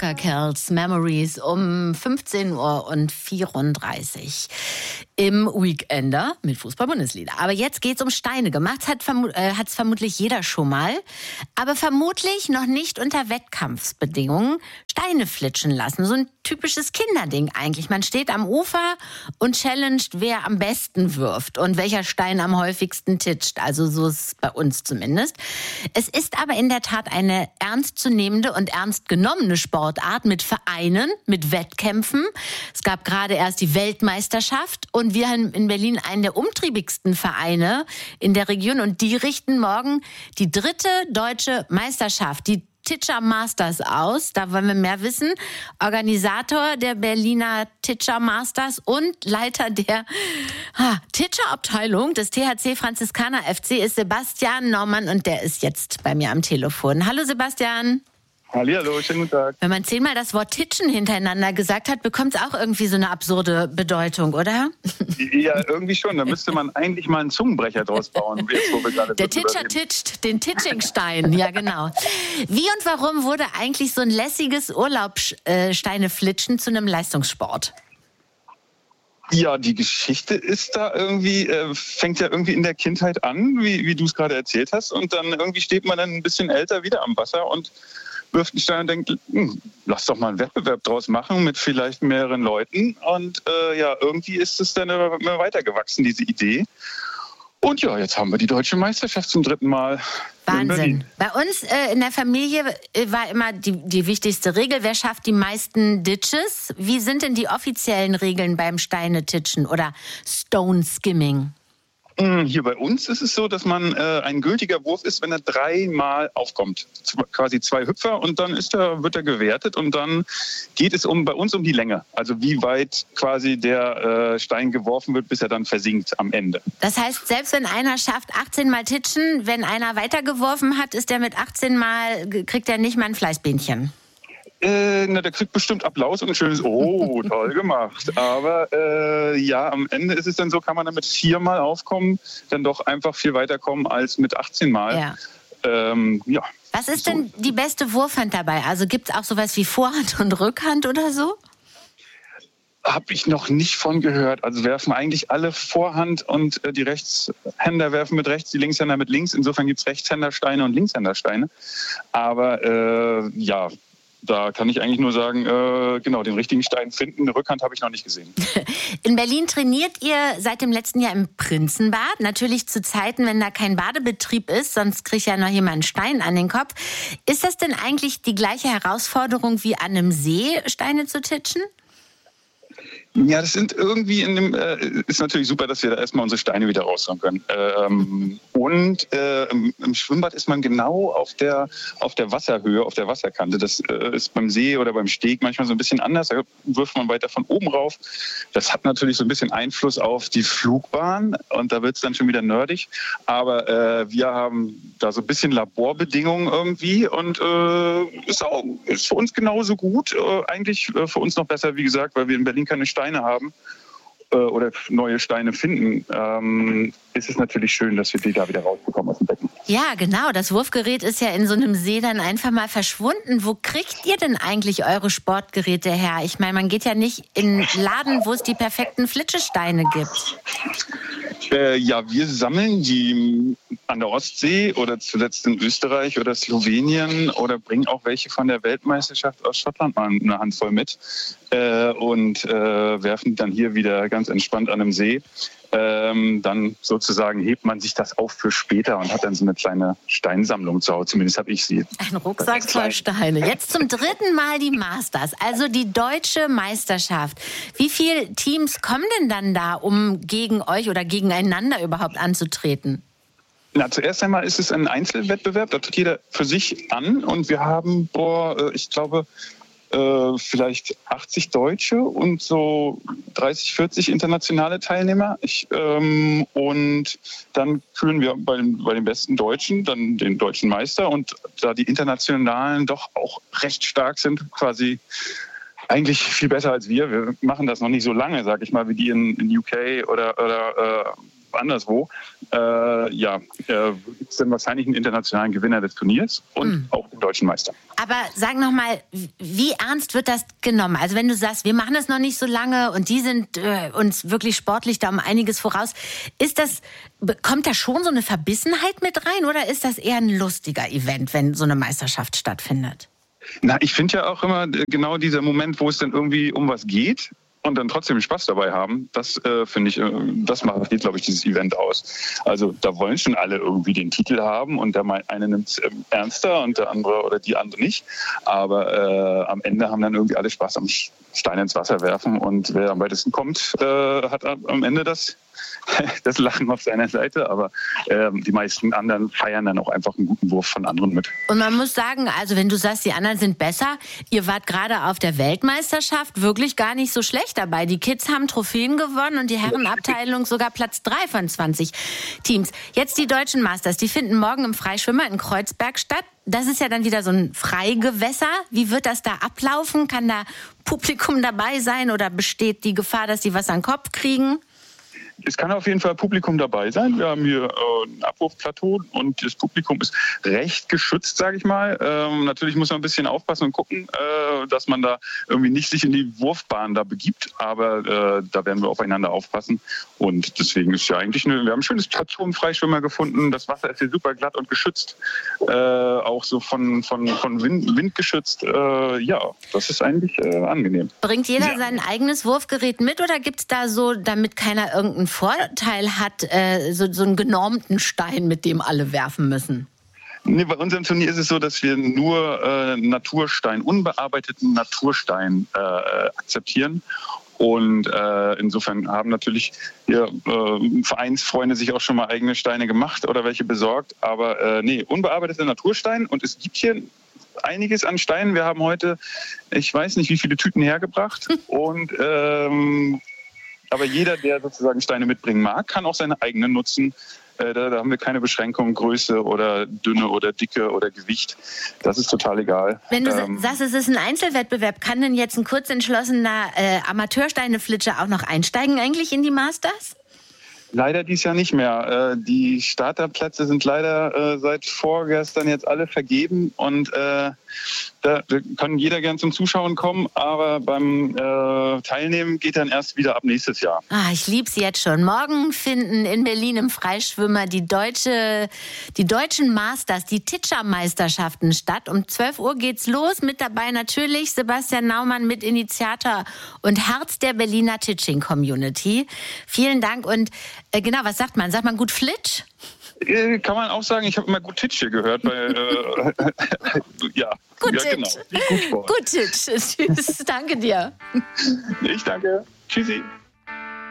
Tucker Kells Memories um 15:34 Uhr im Weekender mit Fußball-Bundesliga. Aber jetzt geht's um Steine. Gemacht hat's vermutlich jeder schon mal, aber vermutlich noch nicht unter Wettkampfsbedingungen. Steine flitschen lassen, so ein typisches Kinderding eigentlich. Man steht am Ufer und challenged, wer am besten wirft und welcher Stein am häufigsten titscht. Also so ist es bei uns zumindest. Es ist aber in der Tat eine ernstzunehmende und ernst genommene Sportart mit Vereinen, mit Wettkämpfen. Es gab gerade erst die Weltmeisterschaft und wir haben in Berlin einen der umtriebigsten Vereine in der Region und die richten morgen die 3. deutsche Meisterschaft, die Titscher Masters aus. Da wollen wir mehr wissen. Organisator der Berliner Titscher Masters und Leiter der Titscher-Abteilung des THC Franziskaner FC ist Sebastian Naumann und der ist jetzt bei mir am Telefon. Hallo Sebastian. Hallihallo, schönen guten Tag. Wenn man 10-mal das Wort Titschen hintereinander gesagt hat, bekommt es auch irgendwie so eine absurde Bedeutung, oder? Ja, irgendwie schon. Da müsste man eigentlich mal einen Zungenbrecher draus bauen. Jetzt, wo wir gerade der Titscher titscht, den Titschingstein, ja genau. Wie und warum wurde eigentlich so ein lässiges Urlaubssteineflitschen zu einem Leistungssport? Ja, die Geschichte ist da irgendwie, fängt ja irgendwie in der Kindheit an, wie du es gerade erzählt hast. Und dann irgendwie steht man dann ein bisschen älter wieder am Wasser und wirft einen Stein und denkt, lass doch mal einen Wettbewerb draus machen mit vielleicht mehreren Leuten. Und irgendwie ist es dann immer weitergewachsen, diese Idee. Und ja, jetzt haben wir die deutsche Meisterschaft zum 3. Mal. Wahnsinn. Bei uns in der Familie war immer die wichtigste Regel, wer schafft die meisten Ditches? Wie sind denn die offiziellen Regeln beim Steinetitschen oder Stone Skimming? Hier bei uns ist es so, dass man ein gültiger Wurf ist, wenn er 3-mal aufkommt. Quasi 2 Hüpfer und dann wird er gewertet und dann geht es bei uns um die Länge. Also wie weit quasi der Stein geworfen wird, bis er dann versinkt am Ende. Das heißt, selbst wenn einer schafft 18 Mal titschen, wenn einer weitergeworfen hat, ist der mit 18 Mal, kriegt er nicht mal ein Fleißbähnchen. Der kriegt bestimmt Applaus und ein schönes Oh, toll gemacht. Aber am Ende ist es dann so, kann man dann mit 4-mal aufkommen, dann doch einfach viel weiterkommen als mit 18 Mal. Ja. Was ist denn die beste Wurfhand dabei? Also gibt es auch sowas wie Vorhand und Rückhand oder so? Habe ich noch nicht von gehört. Also werfen eigentlich alle Vorhand und die Rechtshänder werfen mit rechts, die Linkshänder mit links. Insofern gibt es Rechtshändersteine und Linkshändersteine. Aber da kann ich eigentlich nur sagen, den richtigen Stein finden. Eine Rückhand habe ich noch nicht gesehen. In Berlin trainiert ihr seit dem letzten Jahr im Prinzenbad. Natürlich zu Zeiten, wenn da kein Badebetrieb ist, sonst kriegt ja noch jemand einen Stein an den Kopf. Ist das denn eigentlich die gleiche Herausforderung wie an einem See, Steine zu titschen? Ja, das sind irgendwie ist natürlich super, dass wir da erstmal unsere Steine wieder raushauen können. Im Schwimmbad ist man genau auf der Wasserhöhe, auf der Wasserkante. Das ist beim See oder beim Steg manchmal so ein bisschen anders. Da wirft man weiter von oben rauf. Das hat natürlich so ein bisschen Einfluss auf die Flugbahn und da wird es dann schon wieder nerdig. Aber wir haben da so ein bisschen Laborbedingungen irgendwie und ist für uns genauso gut. Eigentlich für uns noch besser, wie gesagt, weil wir in Berlin keine Steine haben oder neue Steine finden, ist es natürlich schön, dass wir die da wieder rausbekommen aus dem Becken. Ja, genau. Das Wurfgerät ist ja in so einem See dann einfach mal verschwunden. Wo kriegt ihr denn eigentlich eure Sportgeräte her? Ich meine, man geht ja nicht in einen Laden, wo es die perfekten Flitschesteine gibt. Wir sammeln die an der Ostsee oder zuletzt in Österreich oder Slowenien oder bringen auch welche von der Weltmeisterschaft aus Schottland mal eine Handvoll mit und werfen dann hier wieder ganz entspannt an einem See. Dann sozusagen hebt man sich das auf für später und hat dann so eine kleine Steinsammlung zu Hause. Zumindest habe ich sie. Ein Rucksack voll Steine. Jetzt zum 3. Mal die Masters, also die deutsche Meisterschaft. Wie viele Teams kommen denn dann da, um gegen euch oder gegeneinander überhaupt anzutreten? Zuerst einmal ist es ein Einzelwettbewerb. Da tritt jeder für sich an und wir haben, ich glaube, vielleicht 80 Deutsche und so 30, 40 internationale Teilnehmer. Und dann küren wir bei den besten Deutschen dann den deutschen Meister. Und da die Internationalen doch auch recht stark sind, quasi eigentlich viel besser als wir. Wir machen das noch nicht so lange, sag ich mal, wie die in UK oder anderswo, gibt es dann wahrscheinlich einen internationalen Gewinner des Turniers und auch den deutschen Meister. Aber sag noch mal, wie ernst wird das genommen? Also wenn du sagst, wir machen das noch nicht so lange und die sind uns wirklich sportlich da um einiges voraus, kommt da schon so eine Verbissenheit mit rein oder ist das eher ein lustiger Event, wenn so eine Meisterschaft stattfindet? Na, ich finde ja auch immer genau dieser Moment, wo es dann irgendwie um was geht und dann trotzdem Spaß dabei haben, das finde ich, das macht, glaube ich, dieses Event aus. Also da wollen schon alle irgendwie den Titel haben und der eine nimmt es ernster und der andere oder die andere nicht. Aber am Ende haben dann irgendwie alle Spaß am Stein ins Wasser werfen und wer am weitesten kommt, hat am Ende das Lachen auf seiner Seite, aber die meisten anderen feiern dann auch einfach einen guten Wurf von anderen mit. Und man muss sagen, also wenn du sagst, die anderen sind besser, ihr wart gerade auf der Weltmeisterschaft wirklich gar nicht so schlecht dabei. Die Kids haben Trophäen gewonnen und die Herrenabteilung sogar Platz 3 von 20 Teams. Jetzt die deutschen Masters, die finden morgen im Freischwimmer in Kreuzberg statt. Das ist ja dann wieder so ein Freigewässer. Wie wird das da ablaufen? Kann da Publikum dabei sein oder besteht die Gefahr, dass die was an den Kopf kriegen? Es kann auf jeden Fall Publikum dabei sein. Wir haben hier ein Abwurfplateau und das Publikum ist recht geschützt, sage ich mal. Natürlich muss man ein bisschen aufpassen und gucken, dass man da irgendwie nicht sich in die Wurfbahn da begibt. Aber da werden wir aufeinander aufpassen. Und deswegen ist ja eigentlich wir haben ein schönes Plateau im Freischwimmer gefunden. Das Wasser ist hier super glatt und geschützt. Auch so von Wind geschützt. Das ist eigentlich angenehm. Bringt jeder sein eigenes Wurfgerät mit oder gibt es da so, damit keiner irgendeinen Vorteil hat, so einen genormten Stein, mit dem alle werfen müssen? Nee, bei unserem Turnier ist es so, dass wir nur Naturstein, unbearbeiteten Naturstein akzeptieren. Und insofern haben natürlich Vereinsfreunde sich auch schon mal eigene Steine gemacht oder welche besorgt. Aber unbearbeiteter Naturstein. Und es gibt hier einiges an Steinen. Wir haben heute, ich weiß nicht, wie viele Tüten hergebracht. Und aber jeder, der sozusagen Steine mitbringen mag, kann auch seine eigenen nutzen. Da haben wir keine Beschränkung, Größe oder Dünne oder Dicke oder Gewicht. Das ist total egal. Wenn du sagst, es ist ein Einzelwettbewerb, kann denn jetzt ein kurzentschlossener Amateursteineflitscher auch noch einsteigen eigentlich in die Masters? Leider dies Jahr nicht mehr. Die Starterplätze sind leider seit vorgestern jetzt alle vergeben und da kann jeder gern zum Zuschauen kommen, aber beim Teilnehmen geht dann erst wieder ab nächstes Jahr. Ich lieb's jetzt schon. Morgen finden in Berlin im Freischwimmer die deutschen Masters, die Titscher-Meisterschaften statt. Um 12 Uhr geht's los. Mit dabei natürlich Sebastian Naumann, Mitinitiator und Herz der Berliner Titching-Community. Vielen Dank und genau, was sagt man? Sagt man gut Flitsch? Kann man auch sagen, ich habe immer gut Titsch hier gehört. Gut Titsch. Genau. Gut Titsch. Tschüss, danke dir. Ich danke. Tschüssi.